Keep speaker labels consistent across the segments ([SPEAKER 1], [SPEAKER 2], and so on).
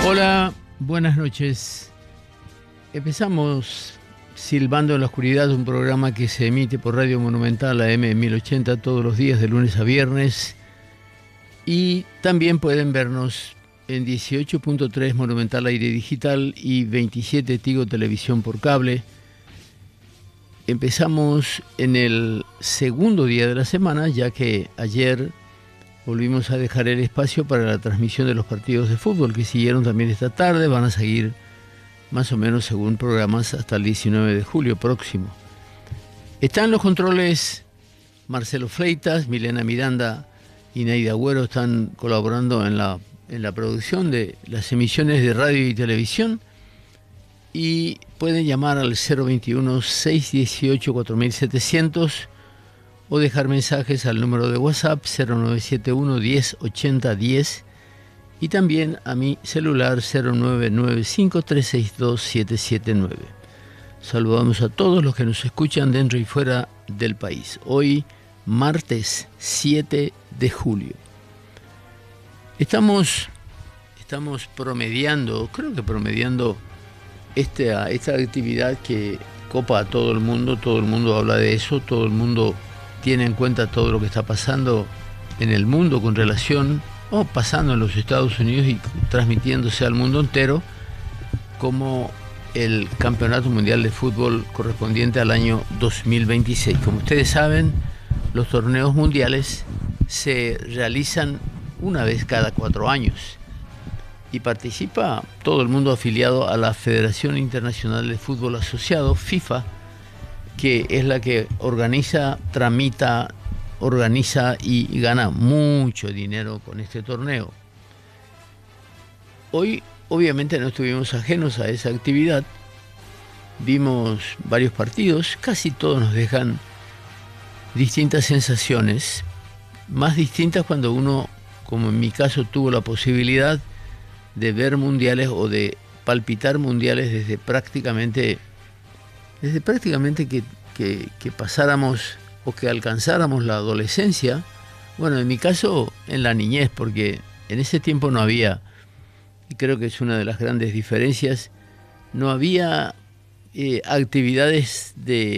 [SPEAKER 1] Hola, buenas noches. Empezamos Silbando en la Oscuridad, un programa que se emite por Radio Monumental AM 1080 todos los días de lunes a viernes. Y también pueden vernos en 18.3 Monumental Aire Digital y 27 Tigo Televisión por cable. Empezamos en el segundo día de la semana, ya que ayer volvimos a dejar el espacio para la transmisión de los partidos de fútbol que siguieron también esta tarde. Van a seguir más o menos según programas hasta el 19 de julio próximo. Están los controles Marcelo Fleitas, Milena Miranda y Neida Agüero están colaborando en la producción de las emisiones de radio y televisión. Y pueden llamar al 021-618-4700 o dejar mensajes al número de WhatsApp 0971 10 80 10 y también a mi celular 0995 362 779. Saludamos a todos los que nos escuchan dentro y fuera del país. Hoy, martes 7 de julio. Estamos promediando esta actividad que copa a todo el mundo habla de eso, todo el mundo tiene en cuenta todo lo que está pasando en el mundo con relación, o pasando en los Estados Unidos y transmitiéndose al mundo entero, como el Campeonato Mundial de Fútbol correspondiente al año 2026. Como ustedes saben, los torneos mundiales se realizan una vez cada 4 años y participa todo el mundo afiliado a la Federación Internacional de Fútbol Asociado, FIFA, que es la que organiza y gana mucho dinero con este torneo. Hoy obviamente no estuvimos ajenos a esa actividad, vimos varios partidos, casi todos nos dejan distintas sensaciones, más distintas cuando uno, como en mi caso, tuvo la posibilidad de ver mundiales o de palpitar mundiales desde prácticamente que pasáramos o que alcanzáramos la adolescencia. Bueno, en mi caso en la niñez, porque en ese tiempo no había, y creo que es una de las grandes diferencias, no había actividades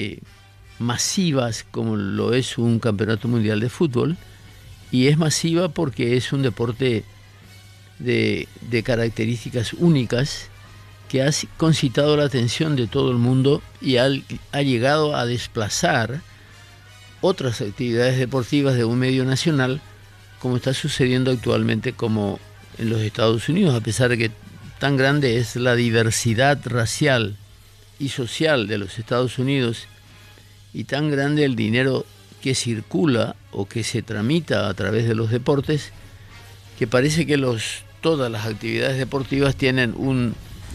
[SPEAKER 1] masivas como lo es un campeonato mundial de fútbol, y es masiva porque es un deporte de características únicas que ha concitado la atención de todo el mundo y ha llegado a desplazar otras actividades deportivas de un medio nacional, como está sucediendo actualmente como en los Estados Unidos, a pesar de que tan grande es la diversidad racial y social de los Estados Unidos y tan grande el dinero que circula o que se tramita a través de los deportes, que parece que todas las actividades deportivas tienen un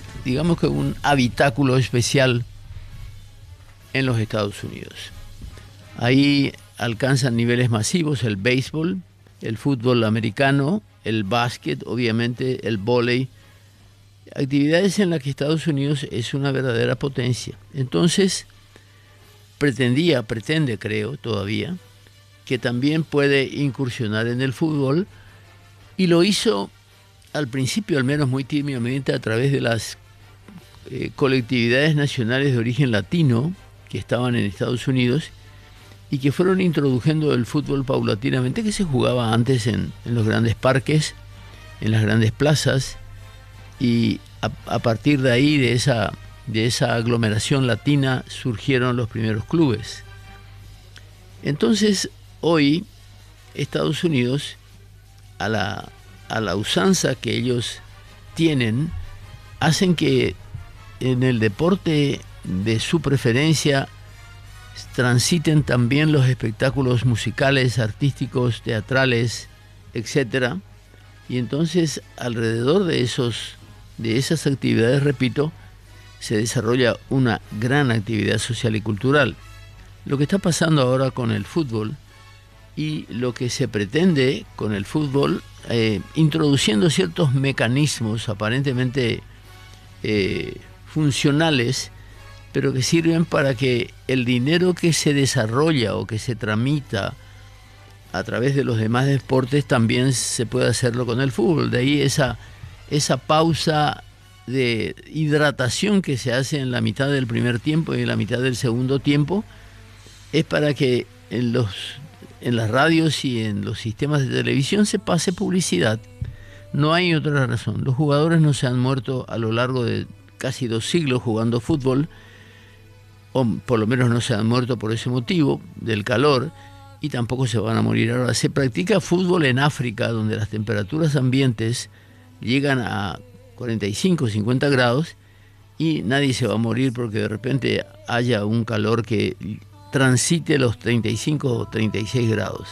[SPEAKER 1] habitáculo especial en los Estados Unidos. Ahí alcanzan niveles masivos el béisbol, el fútbol americano, el básquet, obviamente el vóley, actividades en las que Estados Unidos es una verdadera potencia. Entonces, pretende, creo, todavía, que también puede incursionar en el fútbol, y lo hizo al principio, al menos muy tímidamente, a través de las colectividades nacionales de origen latino que estaban en Estados Unidos y que fueron introduciendo el fútbol paulatinamente, que se jugaba antes en los grandes parques, en las grandes plazas, y a partir de ahí, de esa aglomeración latina, surgieron los primeros clubes. Entonces, hoy, Estados Unidos, a la usanza que ellos tienen, hacen que en el deporte de su preferencia transiten también los espectáculos musicales, artísticos, teatrales, etc. Y entonces, alrededor de esas actividades, repito, se desarrolla una gran actividad social y cultural. Lo que está pasando ahora con el fútbol y lo que se pretende con el fútbol, introduciendo ciertos mecanismos aparentemente funcionales, pero que sirven para que el dinero que se desarrolla o que se tramita a través de los demás deportes también se pueda hacerlo con el fútbol. De ahí esa esa pausa de hidratación que se hace en la mitad del primer tiempo y en la mitad del segundo tiempo es para que en las radios y en los sistemas de televisión se pase publicidad. No hay otra razón. Los jugadores no se han muerto a lo largo de casi 2 siglos jugando fútbol, o por lo menos no se han muerto por ese motivo, del calor, y tampoco se van a morir ahora. Se practica fútbol en África, donde las temperaturas ambientes llegan a 45, 50 grados, y nadie se va a morir porque de repente haya un calor que transite los 35 o 36 grados.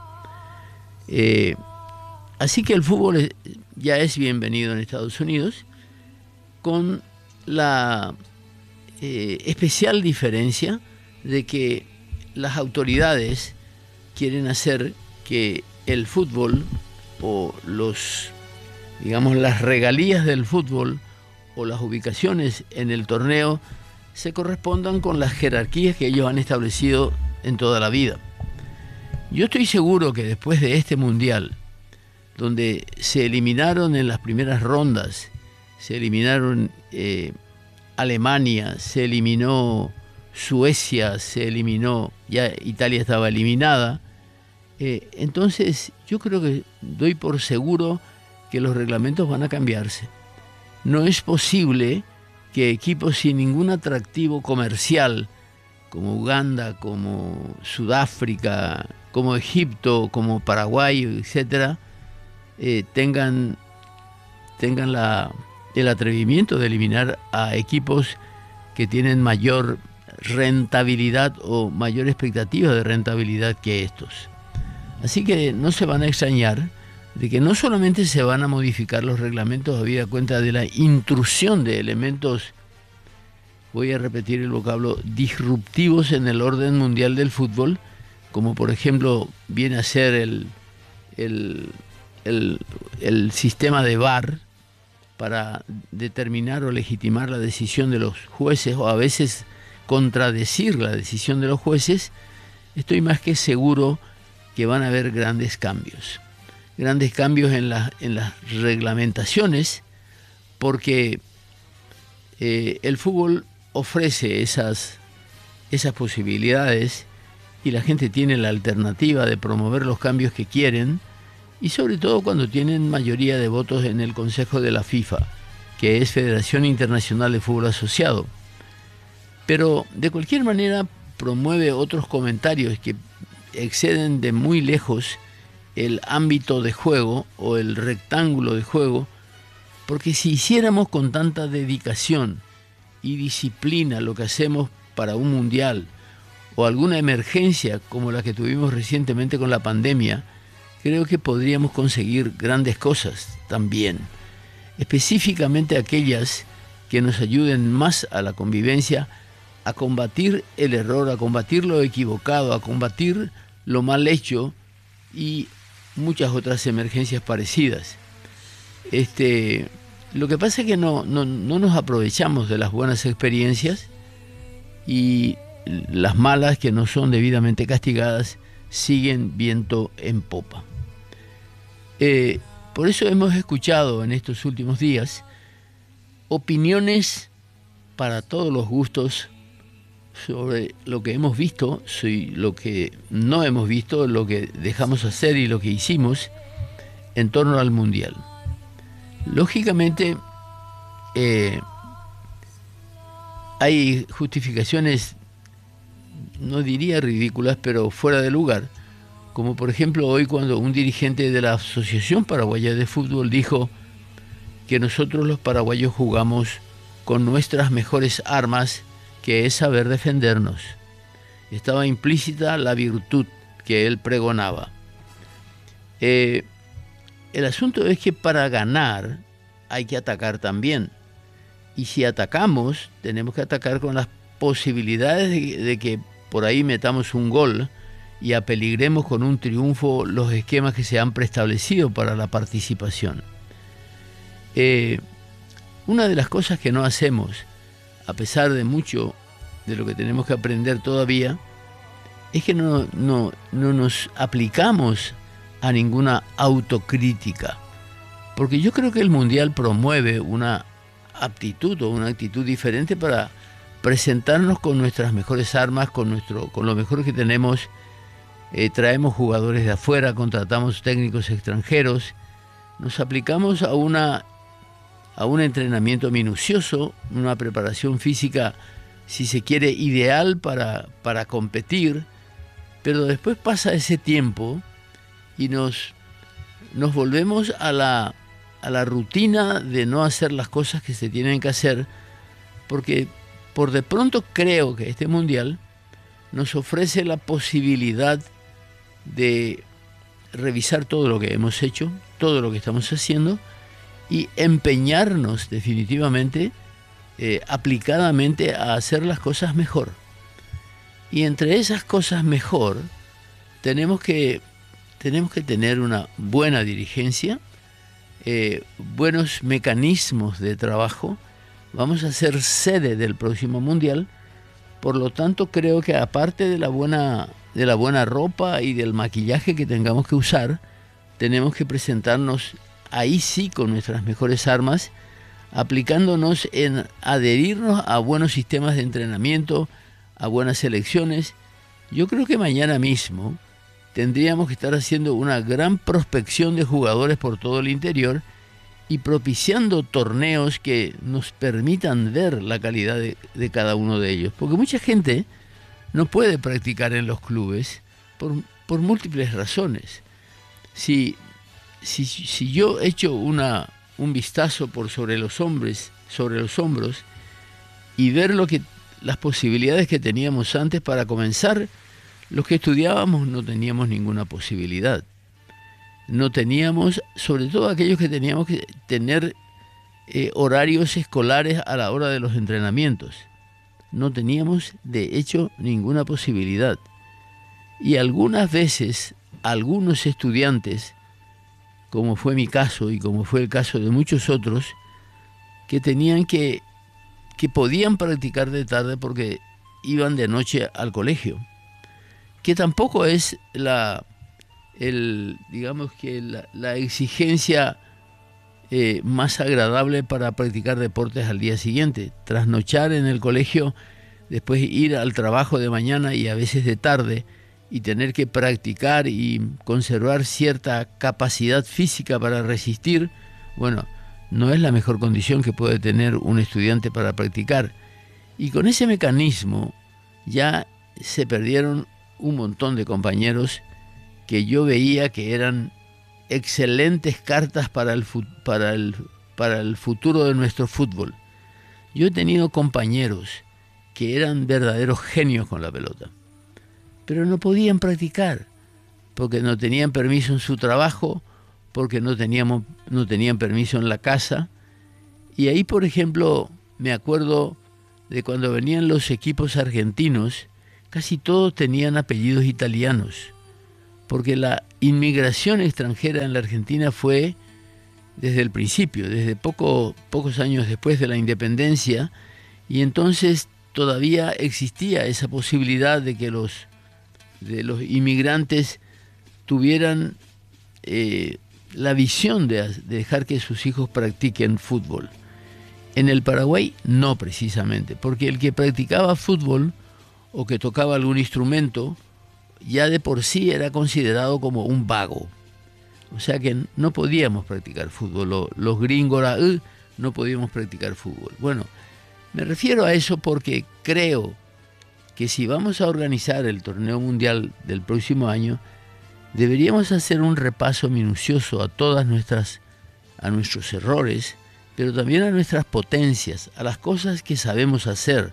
[SPEAKER 1] Así que el fútbol ya es bienvenido en Estados Unidos, con la especial diferencia de que las autoridades quieren hacer que el fútbol o las regalías del fútbol o las ubicaciones en el torneo se correspondan con las jerarquías que ellos han establecido en toda la vida. Yo estoy seguro que después de este mundial, donde se eliminaron en las primeras rondas, se eliminaron Alemania, se eliminó Suecia, se eliminó, ya Italia estaba eliminada, entonces yo creo que doy por seguro que los reglamentos van a cambiarse. No es posible que equipos sin ningún atractivo comercial, como Uganda, como Sudáfrica, como Egipto, como Paraguay, etcétera, tengan el atrevimiento de eliminar a equipos que tienen mayor rentabilidad o mayor expectativa de rentabilidad que estos. Así que no se van a extrañar de que no solamente se van a modificar los reglamentos habida cuenta de la intrusión de elementos, voy a repetir el vocablo, disruptivos en el orden mundial del fútbol, como por ejemplo viene a ser el sistema de VAR para determinar o legitimar la decisión de los jueces, o a veces contradecir la decisión de los jueces. Estoy más que seguro que van a haber grandes cambios en las reglamentaciones, porque el fútbol ofrece esas posibilidades y la gente tiene la alternativa de promover los cambios que quieren, y sobre todo cuando tienen mayoría de votos en el Consejo de la FIFA, que es Federación Internacional de Fútbol Asociado. Pero de cualquier manera promueve otros comentarios que exceden de muy lejos el ámbito de juego o el rectángulo de juego, porque si hiciéramos con tanta dedicación y disciplina lo que hacemos para un mundial o alguna emergencia como la que tuvimos recientemente con la pandemia, creo que podríamos conseguir grandes cosas también, específicamente aquellas que nos ayuden más a la convivencia, a combatir el error, a combatir lo equivocado, a combatir lo mal hecho y muchas otras emergencias parecidas. Lo que pasa es que no nos aprovechamos de las buenas experiencias, y las malas, que no son debidamente castigadas, siguen viento en popa. Por eso hemos escuchado en estos últimos días opiniones para todos los gustos sobre lo que hemos visto, lo que no hemos visto, lo que dejamos hacer y lo que hicimos en torno al mundial. Lógicamente, hay justificaciones, no diría ridículas, pero fuera de lugar, como por ejemplo hoy cuando un dirigente de la Asociación Paraguaya de Fútbol dijo que nosotros los paraguayos jugamos con nuestras mejores armas, que es saber defendernos. Estaba implícita la virtud que él pregonaba. El asunto es que para ganar hay que atacar también. Y si atacamos, tenemos que atacar con las posibilidades de que por ahí metamos un gol y apeligremos con un triunfo los esquemas que se han preestablecido para la participación. Una de las cosas que no hacemos, a pesar de mucho de lo que tenemos que aprender todavía, es que no nos aplicamos a ninguna autocrítica. porque yo creo que el Mundial promueve una aptitud o una actitud diferente para presentarnos con nuestras mejores armas, con lo mejor que tenemos. Traemos jugadores de afuera, contratamos técnicos extranjeros, nos aplicamos a un entrenamiento minucioso, una preparación física, si se quiere, ideal para competir, pero después pasa ese tiempo y nos volvemos a la rutina de no hacer las cosas que se tienen que hacer, porque por de pronto creo que este Mundial nos ofrece la posibilidad de revisar todo lo que hemos hecho, todo lo que estamos haciendo, y empeñarnos definitivamente, aplicadamente, a hacer las cosas mejor. Y entre esas cosas mejor tenemos que tener una buena dirigencia, buenos mecanismos de trabajo. Vamos a ser sede del próximo Mundial, por lo tanto creo que aparte de la buena ropa y del maquillaje que tengamos que usar, tenemos que presentarnos ahí sí con nuestras mejores armas, aplicándonos en adherirnos a buenos sistemas de entrenamiento, a buenas selecciones. Yo creo que mañana mismo tendríamos que estar haciendo una gran prospección de jugadores por todo el interior y propiciando torneos que nos permitan ver la calidad de cada uno de ellos. Porque mucha gente no puede practicar en los clubes por múltiples razones. Si yo echo un vistazo por sobre los hombros y ver las posibilidades que teníamos antes para comenzar, los que estudiábamos no teníamos ninguna posibilidad. No teníamos, sobre todo aquellos que teníamos que tener horarios escolares a la hora de los entrenamientos. No teníamos, de hecho, ninguna posibilidad. Y algunas veces, algunos estudiantes, como fue mi caso y como fue el caso de muchos otros, que podían practicar de tarde porque iban de noche al colegio, que tampoco es la exigencia más agradable para practicar deportes al día siguiente. Trasnochar en el colegio, después ir al trabajo de mañana y a veces de tarde, y tener que practicar y conservar cierta capacidad física para resistir, bueno, no es la mejor condición que puede tener un estudiante para practicar. Y con ese mecanismo ya se perdieron un montón de compañeros que yo veía que eran excelentes cartas para el futuro de nuestro fútbol. Yo he tenido compañeros que eran verdaderos genios con la pelota, pero no podían practicar porque no tenían permiso en su trabajo, porque no tenían permiso en la casa. Y ahí, por ejemplo, me acuerdo de cuando venían los equipos argentinos, casi todos tenían apellidos italianos, porque la inmigración extranjera en la Argentina fue desde el principio, desde pocos años después de la independencia, y entonces todavía existía esa posibilidad de que los inmigrantes tuvieran la visión de dejar que sus hijos practiquen fútbol. En el Paraguay no precisamente, porque el que practicaba fútbol o que tocaba algún instrumento ya de por sí era considerado como un vago. O sea que no podíamos practicar fútbol. Los gringos no podíamos practicar fútbol. Bueno, me refiero a eso porque creo que si vamos a organizar el torneo mundial del próximo año, deberíamos hacer un repaso minucioso a nuestros errores, pero también a nuestras potencias, a las cosas que sabemos hacer,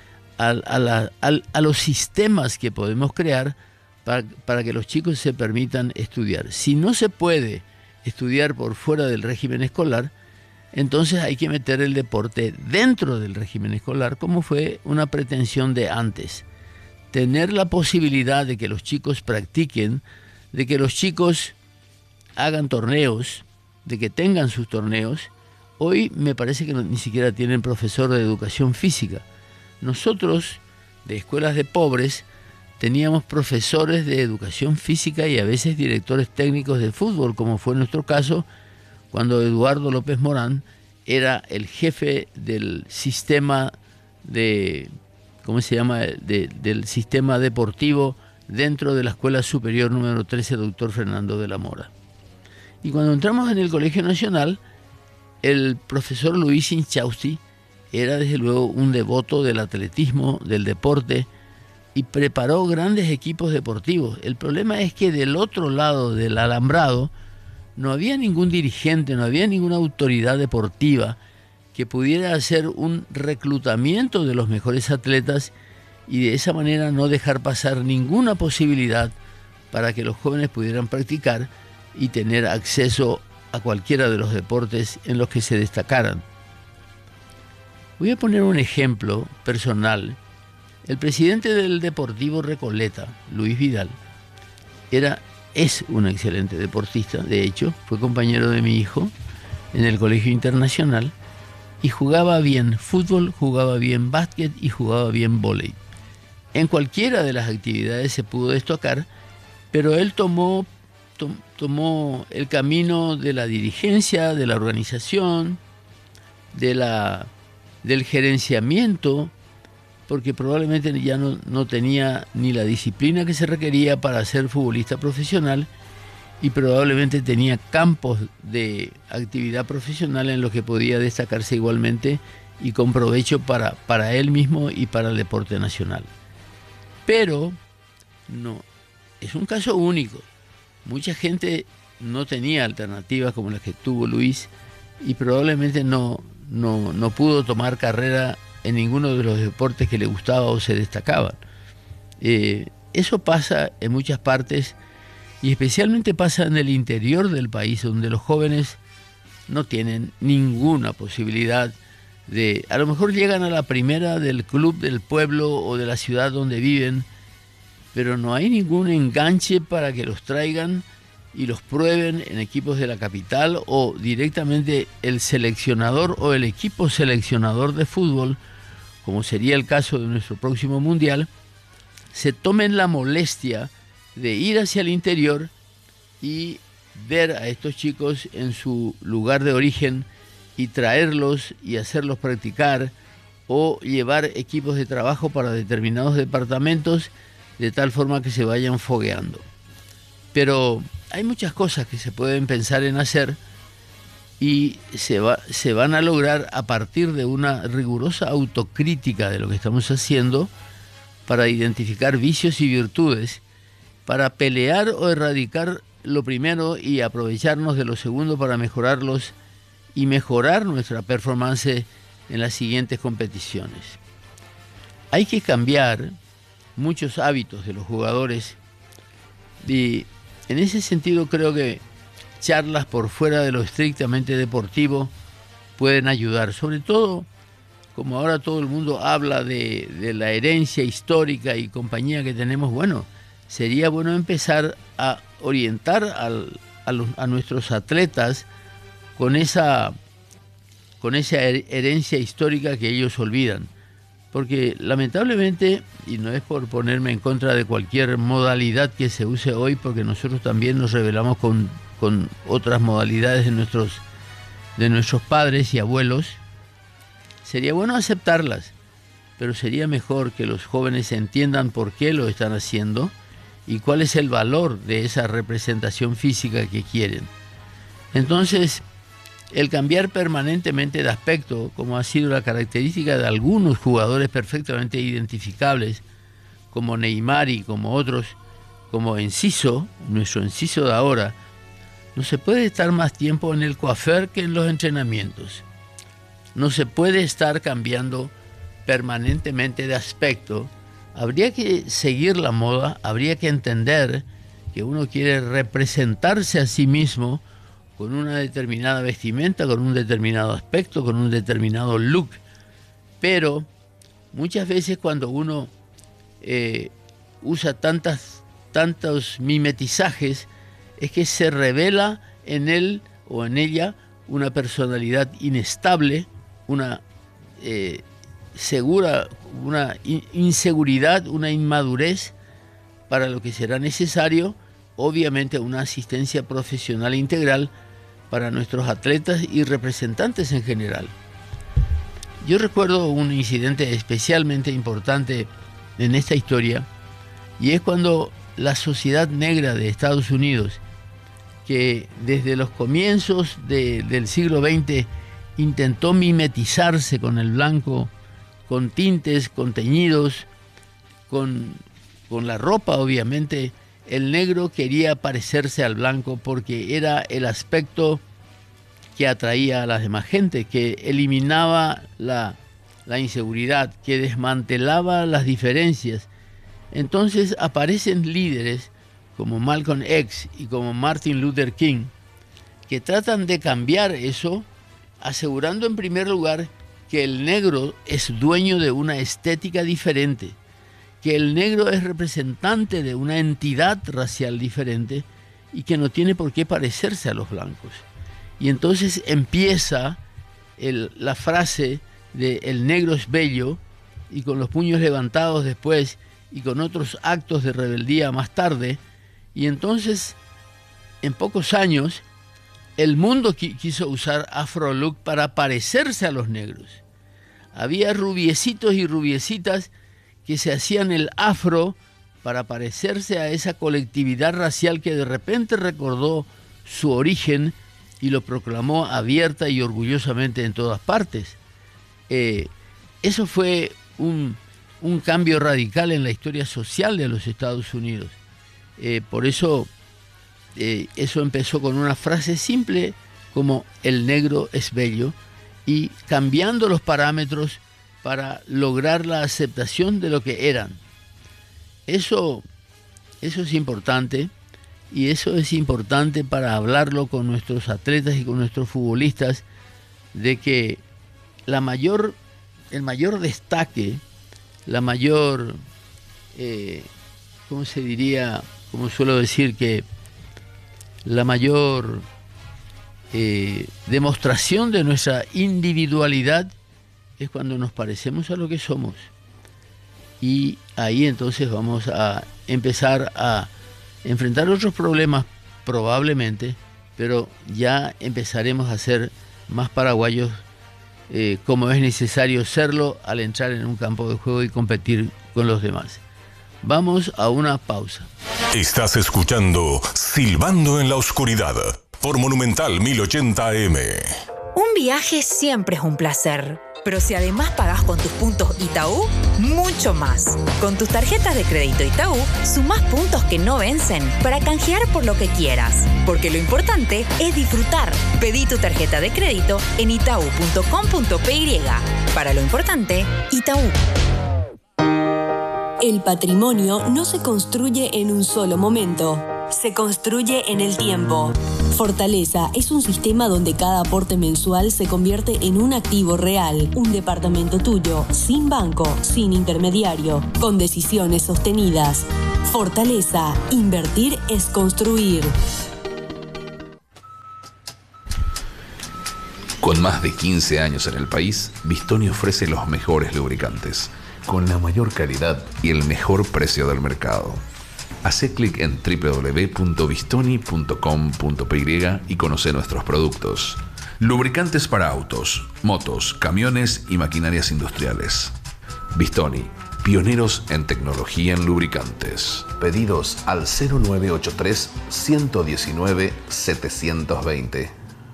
[SPEAKER 1] a los sistemas que podemos crear para que los chicos se permitan estudiar. Si no se puede estudiar por fuera del régimen escolar, entonces hay que meter el deporte dentro del régimen escolar, como fue una pretensión de antes. Tener la posibilidad de que los chicos practiquen, de que los chicos hagan torneos, de que tengan sus torneos. Hoy me parece que ni siquiera tienen profesor de educación física. Nosotros, de escuelas de pobres, teníamos profesores de educación física y a veces directores técnicos de fútbol, como fue nuestro caso, cuando Eduardo López Morán era el jefe del sistema de, ¿cómo se llama?, del sistema deportivo dentro de la Escuela Superior número 13, doctor Fernando de la Mora. Y cuando entramos en el Colegio Nacional, el profesor Luis Inchausti era desde luego un devoto del atletismo, del deporte, y preparó grandes equipos deportivos. El problema es que del otro lado del alambrado no había ningún dirigente, no había ninguna autoridad deportiva que pudiera hacer un reclutamiento de los mejores atletas y de esa manera no dejar pasar ninguna posibilidad para que los jóvenes pudieran practicar y tener acceso a cualquiera de los deportes en los que se destacaran. Voy a poner un ejemplo personal. El presidente del Deportivo Recoleta, Luis Vidal, es un excelente deportista. De hecho, fue compañero de mi hijo en el Colegio Internacional y jugaba bien fútbol, jugaba bien básquet y jugaba bien vóley. En cualquiera de las actividades se pudo destacar, pero él tomó el camino de la dirigencia, de la organización, del gerenciamiento, porque probablemente ya no tenía ni la disciplina que se requería para ser futbolista profesional y probablemente tenía campos de actividad profesional en los que podía destacarse igualmente y con provecho para él mismo y para el deporte nacional. Pero no, es un caso único. Mucha gente no tenía alternativas como las que tuvo Luis y probablemente no pudo tomar carrera en ninguno de los deportes que le gustaba o se destacaban. Eso pasa en muchas partes y especialmente pasa en el interior del país, donde los jóvenes no tienen ninguna posibilidad de... A lo mejor llegan a la primera del club del pueblo o de la ciudad donde viven, pero no hay ningún enganche para que los traigan y los prueben en equipos de la capital o directamente el seleccionador o el equipo seleccionador de fútbol, como sería el caso de nuestro próximo mundial, se tomen la molestia de ir hacia el interior y ver a estos chicos en su lugar de origen y traerlos y hacerlos practicar o llevar equipos de trabajo para determinados departamentos de tal forma que se vayan fogueando. Pero hay muchas cosas que se pueden pensar en hacer y se van a lograr a partir de una rigurosa autocrítica de lo que estamos haciendo para identificar vicios y virtudes, para pelear o erradicar lo primero y aprovecharnos de lo segundo para mejorarlos y mejorar nuestra performance en las siguientes competiciones. Hay que cambiar muchos hábitos de los jugadores y en ese sentido creo que charlas por fuera de lo estrictamente deportivo pueden ayudar, sobre todo como ahora todo el mundo habla de la herencia histórica y compañía que tenemos. Bueno, sería bueno empezar a orientar a nuestros atletas con esa herencia histórica que ellos olvidan. Porque lamentablemente, y no es por ponerme en contra de cualquier modalidad que se use hoy, porque nosotros también nos rebelamos con otras modalidades de nuestros padres y abuelos, sería bueno aceptarlas, pero sería mejor que los jóvenes entiendan por qué lo están haciendo y cuál es el valor de esa representación física que quieren. Entonces, el cambiar permanentemente de aspecto, como ha sido la característica de algunos jugadores perfectamente identificables, como Neymar y como otros, como Enciso, nuestro Enciso de ahora, no se puede estar más tiempo en el coafer que en los entrenamientos. No se puede estar cambiando permanentemente de aspecto. Habría que seguir la moda, habría que entender que uno quiere representarse a sí mismo con una determinada vestimenta, con un determinado aspecto, con un determinado look. Pero muchas veces cuando uno usa tantos mimetizajes, es que se revela en él o en ella una personalidad inestable, una inseguridad, una inmadurez, para lo que será necesario, obviamente, una asistencia profesional integral para nuestros atletas y representantes en general. Yo recuerdo un incidente especialmente importante en esta historia, y es cuando la sociedad negra de Estados Unidos, que desde los comienzos del siglo XX intentó mimetizarse con el blanco, con tintes, con teñidos, con la ropa, obviamente, el negro quería parecerse al blanco porque era el aspecto que atraía a la demás gente, que eliminaba la inseguridad, que desmantelaba las diferencias. Entonces aparecen líderes como Malcolm X y como Martin Luther King, que tratan de cambiar eso, asegurando en primer lugar que el negro es dueño de una estética diferente, que el negro es representante de una entidad racial diferente y que no tiene por qué parecerse a los blancos. Y entonces empieza la frase de "el negro es bello", y con los puños levantados después y con otros actos de rebeldía más tarde. Y entonces, en pocos años, el mundo quiso usar Afro Look para parecerse a los negros. Había rubiecitos y rubiecitas que se hacían el afro para parecerse a esa colectividad racial que de repente recordó su origen y lo proclamó abierta y orgullosamente en todas partes. Eso fue un cambio radical en la historia social de los Estados Unidos. Por eso, eso empezó con una frase simple como "el negro es bello", y cambiando los parámetros para lograr la aceptación de lo que eran. Eso es importante, y eso es importante para hablarlo con nuestros atletas y con nuestros futbolistas, de que el mayor destaque, la mayor, ¿cómo se diría? Como suelo decir, que la mayor demostración de nuestra individualidad es cuando nos parecemos a lo que somos. Y ahí entonces vamos a empezar a enfrentar otros problemas probablemente, pero ya empezaremos a ser más paraguayos, como es necesario serlo al entrar en un campo de juego y competir con los demás. Vamos a una pausa.
[SPEAKER 2] Estás escuchando Silbando en la Oscuridad por Monumental 1080 AM.
[SPEAKER 3] Un viaje siempre es un placer, pero si además pagás con tus puntos Itaú, mucho más. Con tus tarjetas de crédito Itaú, sumás puntos que no vencen para canjear por lo que quieras. Porque lo importante es disfrutar. Pedí tu tarjeta de crédito en itau.com.py. Para lo importante, Itaú.
[SPEAKER 4] El patrimonio no se construye en un solo momento, se construye en el tiempo. Fortaleza es un sistema donde cada aporte mensual se convierte en un activo real, un departamento tuyo, sin banco, sin intermediario, con decisiones sostenidas. Fortaleza, invertir es construir.
[SPEAKER 5] Con más de 15 años en el país, Bistoni ofrece los mejores lubricantes, con la mayor calidad y el mejor precio del mercado. Hacé clic en www.bistoni.com.py y conoce nuestros productos. Lubricantes para autos, motos, camiones y maquinarias industriales. Bistoni, pioneros en tecnología en lubricantes. Pedidos al 0983 119 720.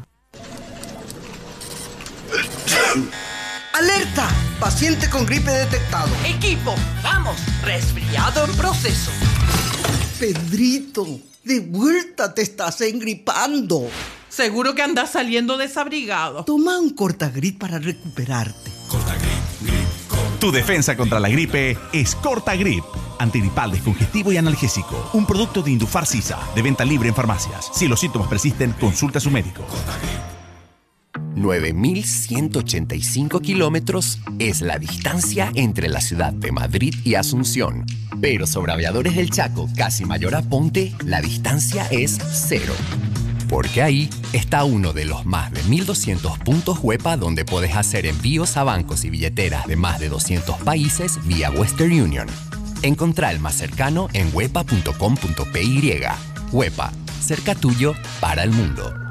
[SPEAKER 6] ¡Alerta! Paciente con gripe detectado.
[SPEAKER 7] Equipo, vamos, resfriado en proceso.
[SPEAKER 6] Pedrito, de vuelta te estás engripando.
[SPEAKER 7] Seguro que andas saliendo desabrigado.
[SPEAKER 6] Toma un Cortagrip para recuperarte.
[SPEAKER 8] Tu defensa contra la gripe es Cortagrip. Antigripal, descongestivo y analgésico. Un producto de Indufar Sisa, de venta libre en farmacias. Si los síntomas persisten, consulta a su médico.
[SPEAKER 9] 9.185 kilómetros es la distancia entre la ciudad de Madrid y Asunción. Pero sobre Aviadores del Chaco, casi Mayor Aponte, la distancia es 0. Porque ahí está uno de los más de 1.200 puntos Huepa donde puedes hacer envíos a bancos y billeteras de más de 200 países vía Western Union. Encontrá el más cercano en huepa.com.py. Huepa, cerca tuyo para el mundo.